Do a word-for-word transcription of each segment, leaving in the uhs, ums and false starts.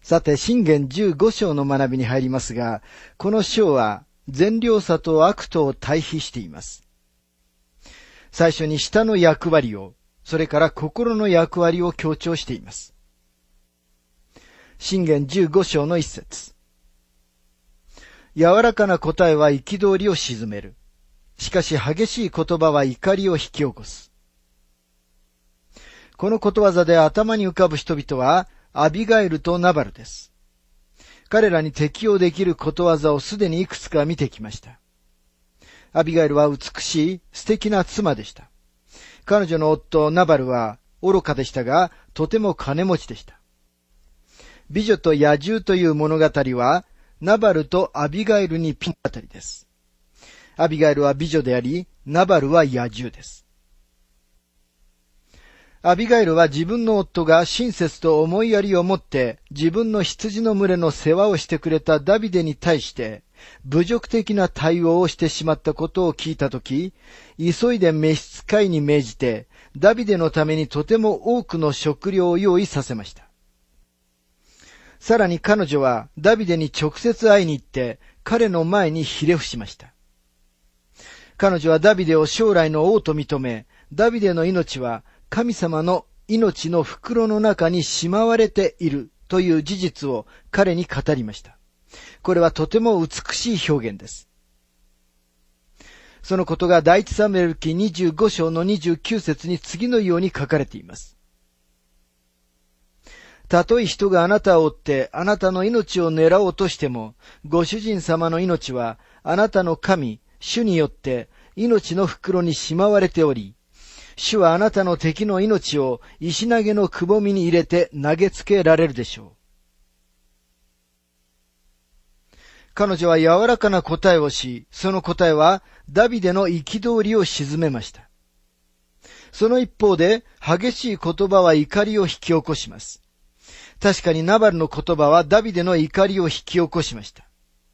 さて、箴言じゅうご章の学びに入りますが、この章は善良さと悪とを対比しています。最初に舌の役割を、それから心の役割を強調しています。箴言じゅうご章の一節。柔らかな答えは憤りを鎮める。しかし激しい言葉は怒りを引き起こす。このことわざで頭に浮かぶ人々は、アビガイルとナバルです。彼らに適用できることわざをすでにいくつか見てきました。アビガイルは美しい素敵な妻でした。彼女の夫ナバルは愚かでしたが、とても金持ちでした。美女と野獣という物語は、ナバルとアビガイルにぴったりです。アビガイルは美女であり、ナバルは野獣です。アビガイルは自分の夫が親切と思いやりを持って自分の羊の群れの世話をしてくれたダビデに対して侮辱的な対応をしてしまったことを聞いたとき、急いで召使いに命じてダビデのためにとても多くの食料を用意させました。さらに彼女はダビデに直接会いに行って彼の前にひれ伏しました。彼女はダビデを将来の王と認め、ダビデの命は神様の命の袋の中にしまわれているという事実を彼に語りました。これはとても美しい表現です。そのことが第一サムエル記にじゅうご章のにじゅうきゅう節に次のように書かれています。たとえ人があなたを追ってあなたの命を狙おうとしても、ご主人様の命はあなたの神、主によって命の袋にしまわれており、主はあなたの敵の命を石投げのくぼみに入れて投げつけられるでしょう。彼女は柔らかな答えをし、その答えはダビデの憤りを鎮めました。その一方で激しい言葉は怒りを引き起こします。確かにナバルの言葉はダビデの怒りを引き起こしました。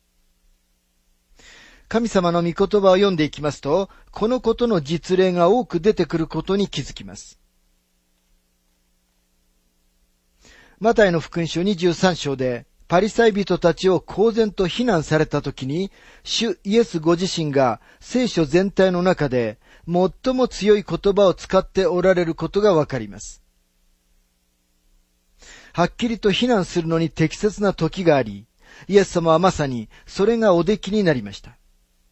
神様の御言葉を読んでいきますと、このことの実例が多く出てくることに気づきます。マタイの福音書にじゅうさん章で、パリサイ人たちを公然と非難されたときに、主イエスご自身が聖書全体の中で最も強い言葉を使っておられることがわかります。はっきりと非難するのに適切な時があり、イエス様はまさにそれがおできになりました。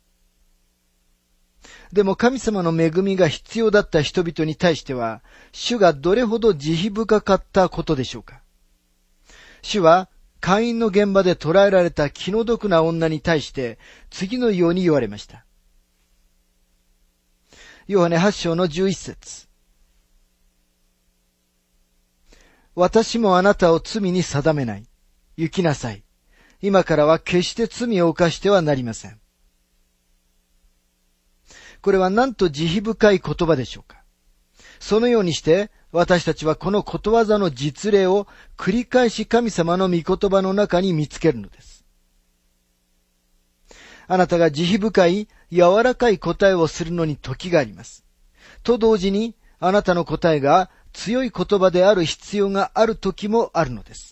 でも神様の恵みが必要だった人々に対しては、主がどれほど慈悲深かったことでしょうか。主は会員の現場で捕らえられた気の毒な女に対して次のように言われました。ヨハネはち章のじゅういち節。私もあなたを罪に定めない。行きなさい。今からは決して罪を犯してはなりません。これはなんと慈悲深い言葉でしょうか。そのようにして私たちはこのことわざの実例を繰り返し神様の御言葉の中に見つけるのです。あなたが慈悲深い柔らかい答えをするのに時があります。と同時にあなたの答えが強い言葉である必要がある時もあるのです。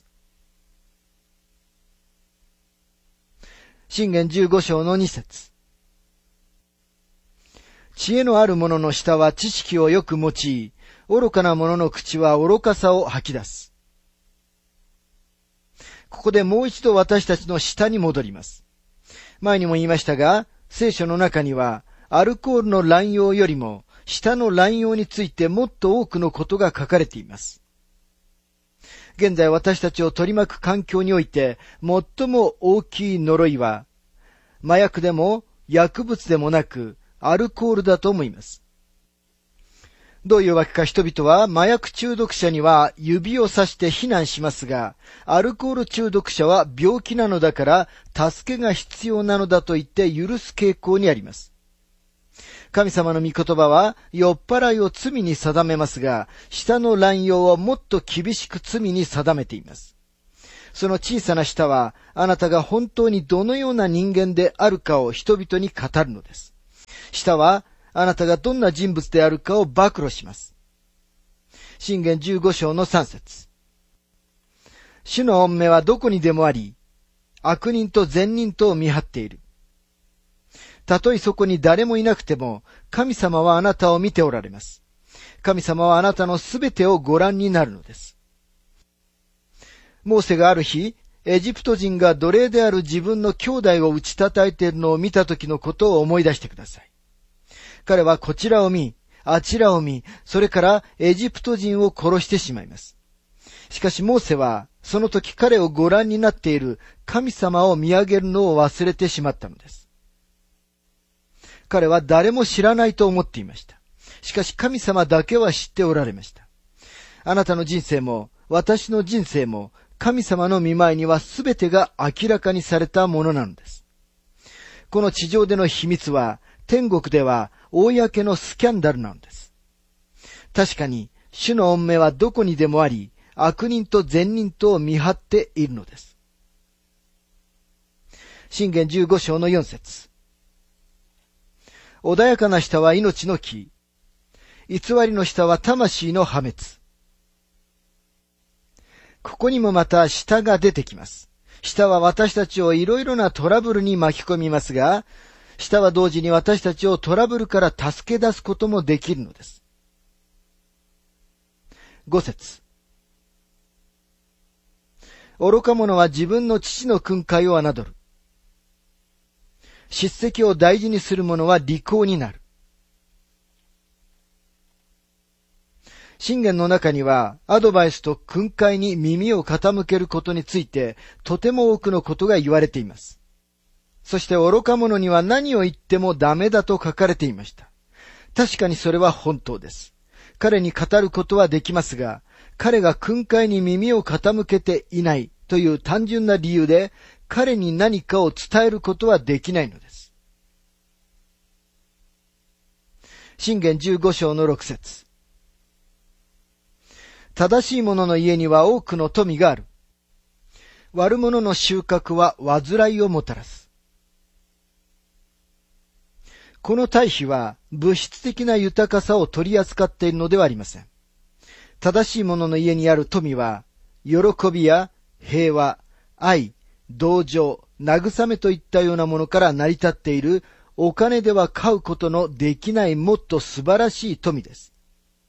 箴言じゅうご章のに節。知恵のある者の舌は知識をよく用い、愚かな者の口は愚かさを吐き出す。ここでもう一度私たちの舌に戻ります。前にも言いましたが、聖書の中にはアルコールの乱用よりも舌の乱用についてもっと多くのことが書かれています。現在私たちを取り巻く環境において最も大きい呪いは、麻薬でも薬物でもなくアルコールだと思います。どういうわけか人々は麻薬中毒者には指をさして非難しますが、アルコール中毒者は病気なのだから助けが必要なのだと言って許す傾向にあります。神様の御言葉は酔っ払いを罪に定めますが、舌の乱用をもっと厳しく罪に定めています。その小さな舌はあなたが本当にどのような人間であるかを人々に語るのです。舌はあなたがどんな人物であるかを暴露します。箴言じゅうご章のさん節。 主の御目はどこにでもあり、悪人と善人とを見張っている。たとえそこに誰もいなくても、神様はあなたを見ておられます。神様はあなたのすべてをご覧になるのです。モーセがある日、エジプト人が奴隷である自分の兄弟を打ち叩いているのを見た時のことを思い出してください。彼はこちらを見、あちらを見、それからエジプト人を殺してしまいます。しかしモーセは、その時彼をご覧になっている神様を見上げるのを忘れてしまったのです。彼は誰も知らないと思っていました。しかし神様だけは知っておられました。あなたの人生も、私の人生も、神様の御前にはすべてが明らかにされたものなのです。この地上での秘密は、天国では公のスキャンダルなのです。確かに、主の御目はどこにでもあり、悪人と善人とを見張っているのです。箴言じゅうご章のよん節。穏やかな舌は命の木。偽りの舌は魂の破滅。ここにもまた舌が出てきます。舌は私たちをいろいろなトラブルに巻き込みますが、舌は同時に私たちをトラブルから助け出すこともできるのです。ご節。愚か者は自分の父の訓戒を侮る。叱責を大事にする者は利口になる。箴言の中には、アドバイスと訓戒に耳を傾けることについて、とても多くのことが言われています。そして愚か者には何を言ってもダメだと書かれていました。確かにそれは本当です。彼に語ることはできますが、彼が訓戒に耳を傾けていないという単純な理由で、彼に何かを伝えることはできないのです。箴言じゅうご章のろく節。正しい者の家には多くの富がある。悪者の収穫は煩いをもたらす。この対比は物質的な豊かさを取り扱っているのではありません。正しい者の家にある富は、喜びや平和、愛、同情、慰めといったようなものから成り立っているお金では買うことのできないもっと素晴らしい富です。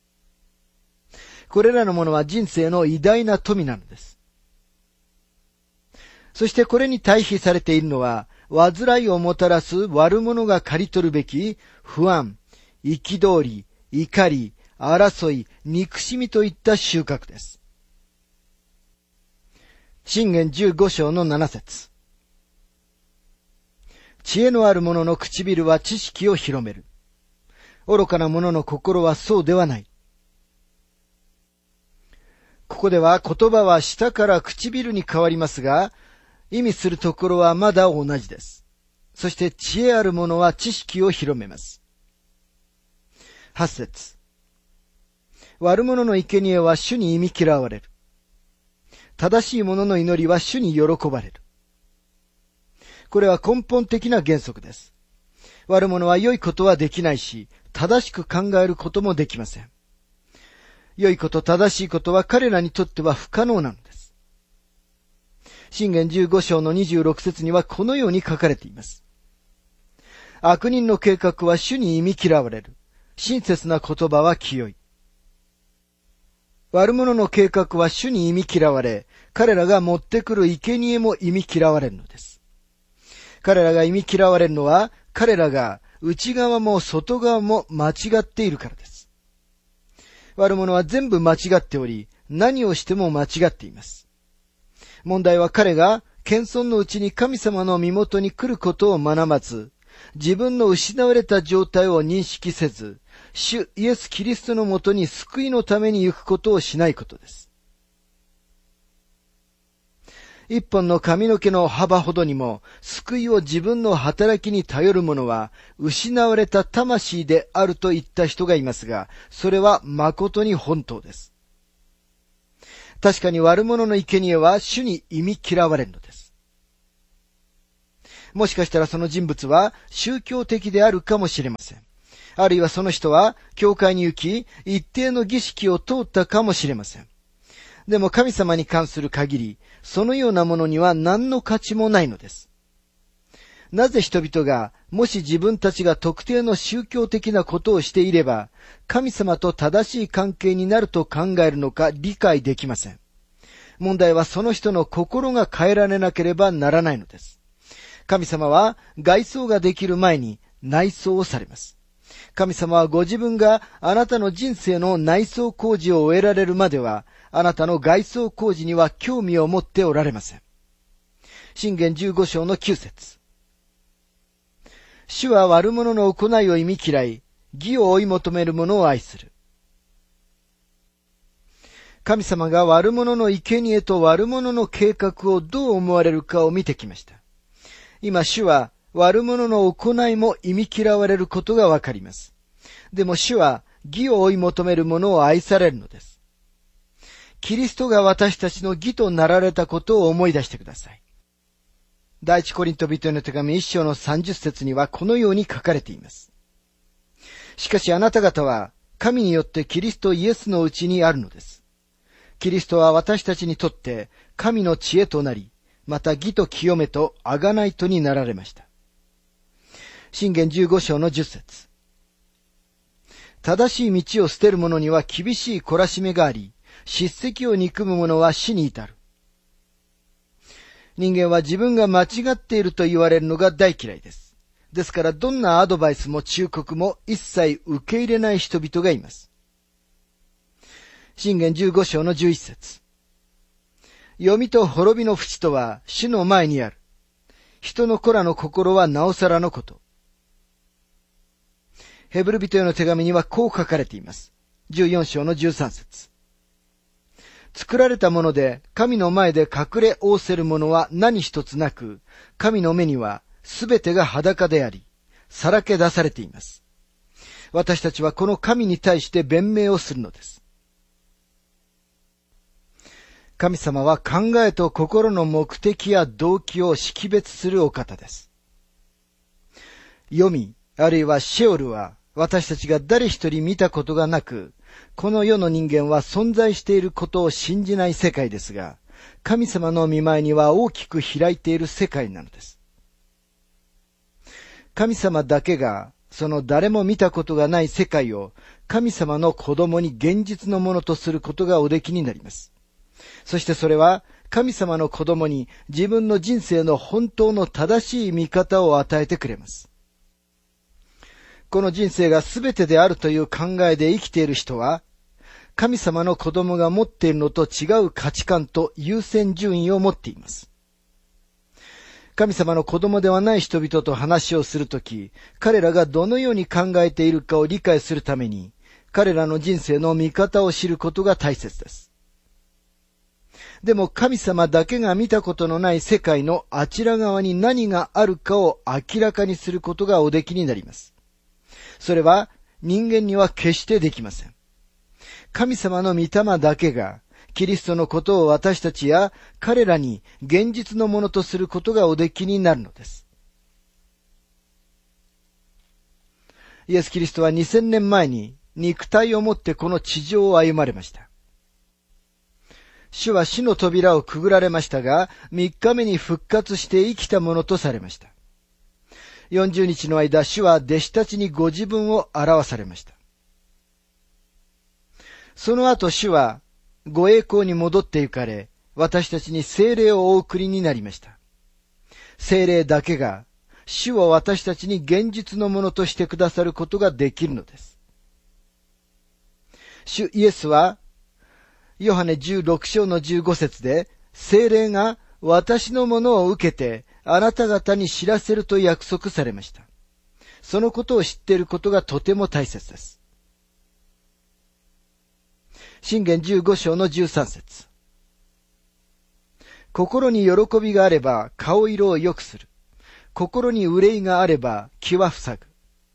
これらのものは人生の偉大な富なのです。そしてこれに対比されているのは、煩いをもたらす悪者が刈り取るべき不安、憤り、怒り、争い、憎しみといった収穫です。箴言じゅうご章のなな節。知恵のある者の唇は知識を広める。愚かな者の心はそうではない。ここでは言葉は舌から唇に変わりますが、意味するところはまだ同じです。そして知恵ある者は知識を広めます。はち節。悪者の生贄は主に忌み嫌われる。正しい者の祈りは主に喜ばれる。これは根本的な原則です。悪者は良いことはできないし、正しく考えることもできません。良いこと正しいことは彼らにとっては不可能なのです。箴言じゅうご章のにじゅうろく節にはこのように書かれています。悪人の計画は主に忌み嫌われる。親切な言葉は清い。悪者の計画は主に忌み嫌われ、彼らが持ってくる生贄も忌み嫌われるのです。彼らが忌み嫌われるのは、彼らが内側も外側も間違っているからです。悪者は全部間違っており、何をしても間違っています。問題は彼が謙遜のうちに神様の身元に来ることを学ばず、自分の失われた状態を認識せず、主イエス・キリストのもとに救いのために行くことをしないことです。一本の髪の毛の幅ほどにも救いを自分の働きに頼る者は失われた魂であると言った人がいますが、それは誠に本当です。確かに悪者の生贄は主に忌み嫌われるのです。もしかしたらその人物は宗教的であるかもしれません。あるいはその人は教会に行き、一定の儀式を通ったかもしれません。 でも神様に関する限り、そのようなものには何の価値もないのです。なぜ人々が、もし自分たちが特定の宗教的なことをしていれば、神様と正しい関係になると考えるのか理解できません。問題はその人の心が変えられなければならないのです。神様は外装ができる前に内装をされます。神様はご自分があなたの人生の内装工事を終えられるまでは、あなたの外装工事には興味を持っておられません。箴言じゅうご章のきゅう節。主は悪者の行いを忌み嫌い、義を追い求める者を愛する。神様が悪者の生贄と悪者の計画をどう思われるかを見てきました。今主は悪者の行いも忌み嫌われることがわかります。でも主は義を追い求める者を愛されるのです。キリストが私たちの義となられたことを思い出してください。第一コリント人への手紙一章のさんじゅっ節にはこのように書かれています。しかしあなた方は神によってキリストイエスのうちにあるのです。キリストは私たちにとって神の知恵となり、また義と清めと贖いとになられました。箴言じゅうご章のじゅっ節。正しい道を捨てる者には厳しい懲らしめがあり、叱責を憎む者は死に至る。人間は自分が間違っていると言われるのが大嫌いです。ですからどんなアドバイスも忠告も一切受け入れない人々がいます。箴言じゅうご章のじゅういち節。読みと滅びの淵とは主の前にある。人の子らの心はなおさらのこと。ヘブル人への手紙にはこう書かれています。じゅうよん章のじゅうさん節。作られたもので神の前で隠れ仰せるものは何一つなく、神の目にはすべてが裸であり、さらけ出されています。私たちはこの神に対して弁明をするのです。神様は考えと心の目的や動機を識別するお方です。読み、あるいはシェオルは私たちが誰一人見たことがなく、この世の人間は存在していることを信じない世界ですが、神様の御前には大きく開いている世界なのです。神様だけがその誰も見たことがない世界を神様の子供に現実のものとすることがおできになります。そしてそれは神様の子供に自分の人生の本当の正しい見方を与えてくれます。この人生が全てであるという考えで生きている人は、神様の子供が持っているのと違う価値観と優先順位を持っています。神様の子供ではない人々と話をするとき、彼らがどのように考えているかを理解するために、彼らの人生の見方を知ることが大切です。でも神様だけが見たことのない世界のあちら側に何があるかを明らかにすることがおできになります。それは人間には決してできません。神様の御霊だけがキリストのことを私たちや彼らに現実のものとすることがおできになるのです。イエス・キリストはにせんねんまえに肉体をもってこの地上を歩まれました。主は死の扉をくぐられましたが、みっかめに復活して生きたものとされました。よんじゅうにちの間、主は弟子たちにご自分を表されました。その後、主はご栄光に戻って行かれ、私たちに聖霊をお送りになりました。聖霊だけが、主を私たちに現実のものとしてくださることができるのです。主イエスは、ヨハネじゅうろく章のじゅうご節で、聖霊が私のものを受けて、あなた方に知らせると約束されました。そのことを知っていることがとても大切です。箴言じゅうご章のじゅうさん節。心に喜びがあれば顔色を良くする。心に憂いがあれば気は塞ぐ。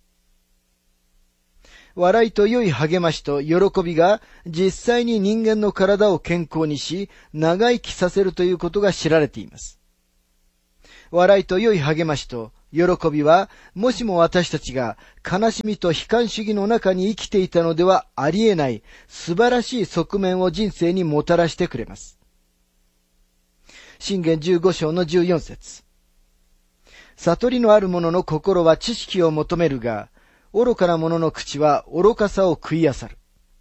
笑いと良い励ましと喜びが実際に人間の体を健康にし、長生きさせるということが知られています。笑いと良い励ましと喜喜びは、もしも私たちが悲しみと悲観主義の中に生きていたのではありえない素晴らしい側面を人生にもたらしてくれます。箴言じゅうご章のじゅうよん節。悟りのある者の心は知識を求めるが、愚かな者の口は愚かさを食い漁る。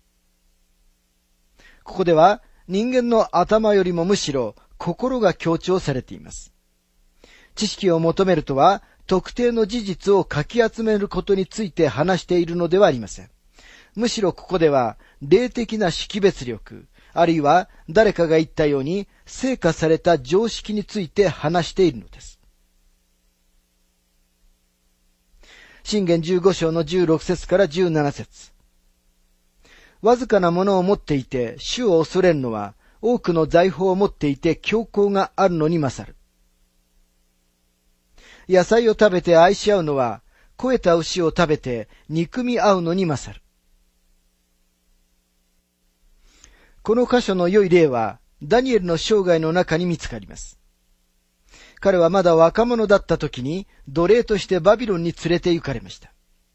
ここでは人間の頭よりもむしろ心が強調されています。知識を求めるとは特定の事実をかき集めることについて話しているのではありません。むしろここでは霊的な識別力、あるいは誰かが言ったように成果された常識について話しているのです。箴言じゅうご章のじゅうろく節からじゅうなな節。わずかなものを持っていて主を恐れるのは多くの財宝を持っていて強行があるのに勝る。野菜を食べて愛し合うのは肥えた牛を食べて憎み合うのに勝る。この箇所の良い例はダニエルの生涯の中に見つかります。彼はまだ若者だった時に奴隷としてバビロンに連れて行かれました。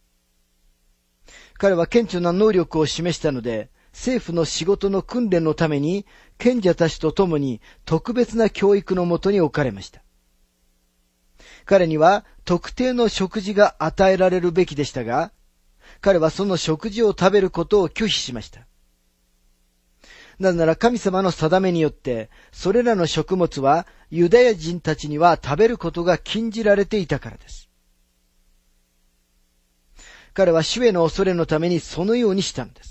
彼は顕著な能力を示したので、政府の仕事の訓練のために賢者たちと共に特別な教育のもとに置かれました。彼には特定の食事が与えられるべきでしたが、彼はその食事を食べることを拒否しました。なぜなら神様の定めによって、それらの食物はユダヤ人たちには食べることが禁じられていたからです。彼は主への恐れのためにそのようにしたのです。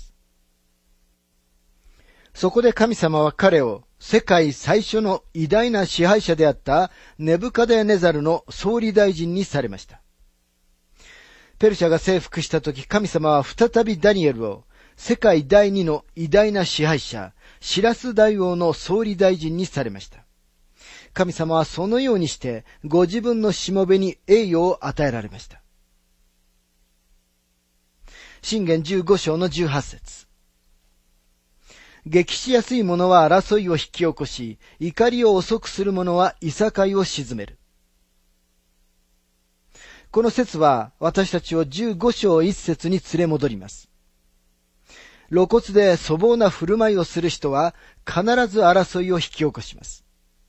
そこで神様は彼を世界最初の偉大な支配者であったネブカデネザルの総理大臣にされました。ペルシャが征服したとき、神様は再びダニエルを世界第二の偉大な支配者、シラス大王の総理大臣にされました。神様はそのようにしてご自分のしもべに栄誉を与えられました。箴言じゅうご章のじゅうはち節。激しやすい者は争いを引き起こし、怒りを遅くする者はいさかいを鎮める。この説は私たちをじゅうご章一節に連れ戻ります。露骨で粗暴な振る舞いをする人は必ず争いを引き起こします。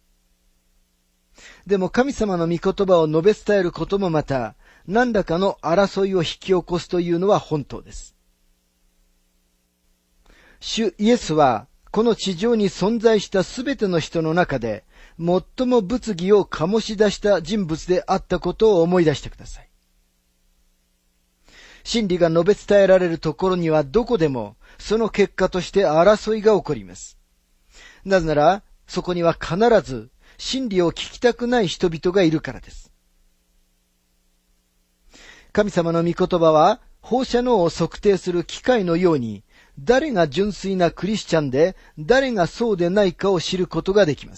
でも神様の御言葉を述べ伝えることもまた何らかの争いを引き起こすというのは本当です。主イエスはこの地上に存在したすべての人の中で最も物議を醸し出した人物であったことを思い出してください。真理が述べ伝えられるところにはどこでもその結果として争いが起こります。なぜならそこには必ず真理を聞きたくない人々がいるからです。神様の御言葉は放射能を測定する機械のように誰が純粋なクリスチャンで誰がそうでないかを知ることができます。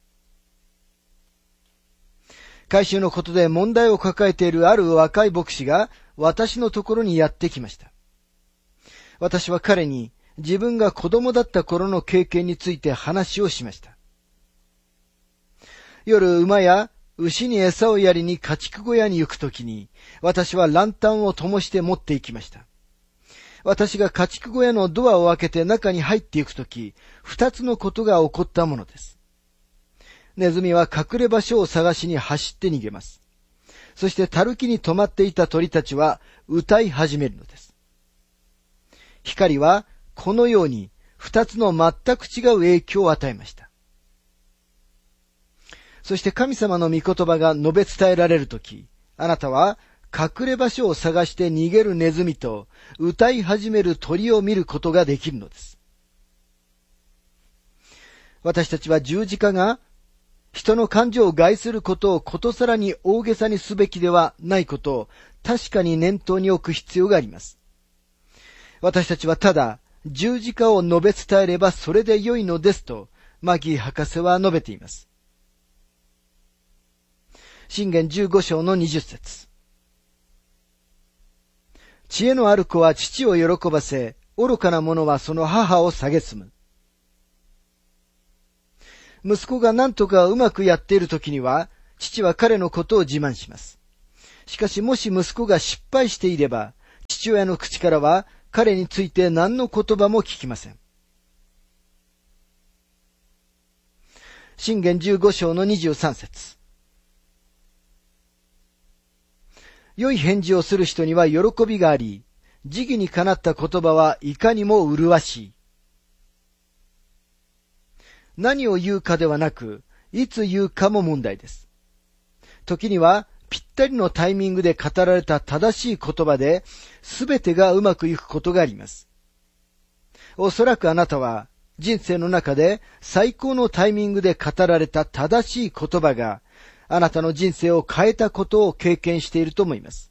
改宗のことで問題を抱えているある若い牧師が私のところにやってきました。私は彼に自分が子供だった頃の経験について話をしました。夜馬や牛に餌をやりに家畜小屋に行くときに私はランタンを灯して持って行きました。私が家畜小屋のドアを開けて中に入っていくとき、二つのことが起こったものです。ネズミは隠れ場所を探しに走って逃げます。そしてたるきに止まっていた鳥たちは歌い始めるのです。光はこのように二つの全く違う影響を与えました。そして神様の御言葉が述べ伝えられるとき、あなたは隠れ場所を探して逃げるネズミと歌い始める鳥を見ることができるのです。私たちは十字架が人の感情を害することをことさらに大げさにすべきではないことを確かに念頭に置く必要があります。私たちはただ十字架を述べ伝えればそれで良いのですとマギー博士は述べています。箴言じゅうご章のにじゅっ節。知恵のある子は父を喜ばせ、愚かな者はその母を蔑む。息子が何とかうまくやっているときには、父は彼のことを自慢します。 しかしもし息子が失敗していれば、父親の口からは彼について何の言葉も聞きません。箴言じゅうご章のにじゅうさん節。良い返事をする人には喜びがあり、時期にかなった言葉はいかにも麗しい。何を言うかではなく、いつ言うかも問題です。時にはぴったりのタイミングで語られた正しい言葉で、すべてがうまくいくことがあります。おそらくあなたは人生の中で最高のタイミングで語られた正しい言葉が、あなたの人生を変えたことを経験していると思います。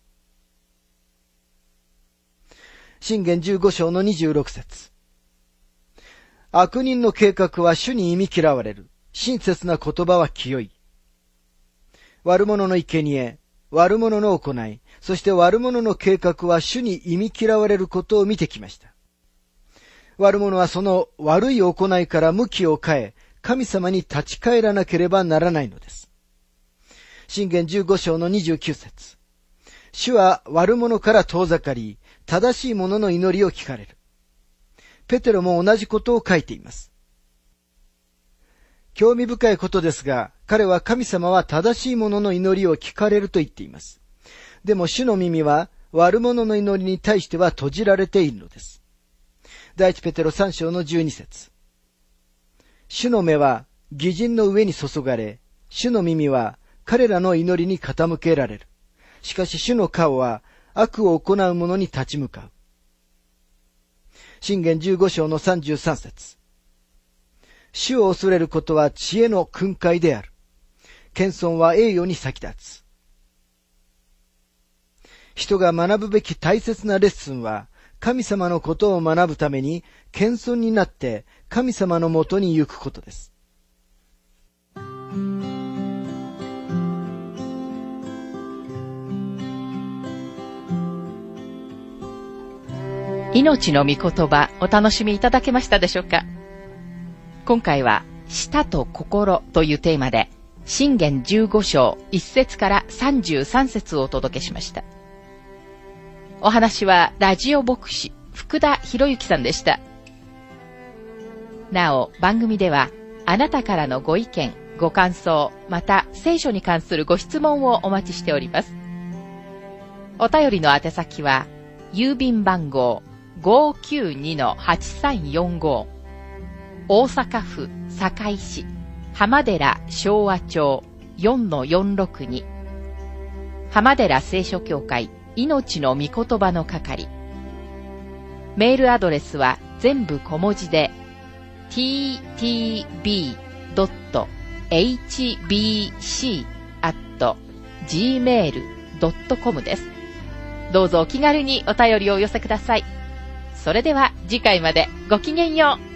箴言じゅうご章のにじゅうろく節。悪人の計画は主に忌み嫌われる。親切な言葉は清い。悪者の生贄、悪者の行い、そして悪者の計画は主に忌み嫌われることを見てきました。悪者はその悪い行いから向きを変え、神様に立ち返らなければならないのです。箴言じゅうご章のにじゅうきゅう節。主は悪者から遠ざかり、正しい者の祈りを聞かれる。ペテロも同じことを書いています。興味深いことですが、彼は神様は正しい者の祈りを聞かれると言っています。でも主の耳は悪者の祈りに対しては閉じられているのです。第一ペテロさん章のじゅうに節。主の目は義人の上に注がれ、主の耳は彼らの祈りに傾けられる。しかし主の顔は悪を行う者に立ち向かう。箴言じゅうご章のさんじゅうさん節。主を恐れることは知恵の訓戒である。謙遜は栄誉に先立つ。人が学ぶべき大切なレッスンは、神様のことを学ぶために謙遜になって神様のもとに行くことです。 命の御言葉、お楽しみいただけましたでしょうか。今回は舌と心というテーマで、箴言じゅうご章いち節からさんじゅうさん節をお届けしました。お話はラジオ牧師福田博之さんでした。なお、番組ではあなたからのご意見、ご感想、また聖書に関するご質問をお待ちしております。お便りの宛先は郵便番号 ごーきゅうにのはちさんよんご 大阪府堺市浜寺昭和町 よんのよんろくに 浜寺聖書協会命の御言葉の係。メールアドレスは全部小文字で ティーティービードットエイチビーシーアットジーメールドットコム です。どうぞお気軽にお便りをお寄せください。それでは次回までごきげんよう。